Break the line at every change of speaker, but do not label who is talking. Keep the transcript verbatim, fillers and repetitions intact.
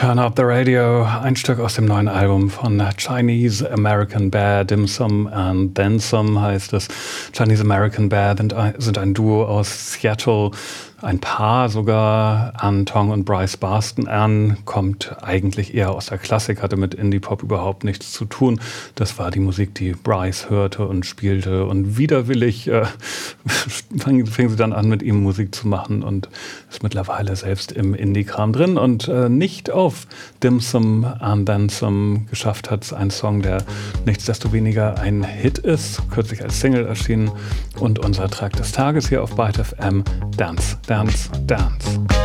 Turn Up the Radio, ein Stück aus dem neuen Album von Chinese American Bear, Dim Sum and Then Some heißt es. Chinese American Bear sind ein Duo aus Seattle, ein Paar sogar. Ann Tong und Bryce Barston. Ann kommt eigentlich eher aus der Klassik, hatte mit Indie-Pop überhaupt nichts zu tun. Das war die Musik, die Bryce hörte und spielte, und widerwillig äh, fing, fing sie dann an, mit ihm Musik zu machen und ist mittlerweile selbst im Indie-Kram drin und äh, nicht auf Dim Sum and Then Some geschafft hat. Ein Song, der nichtsdestoweniger ein Hit ist, kürzlich als Single erschienen, und unser Track des Tages hier auf Byte F M, Dance, Dance, Dance.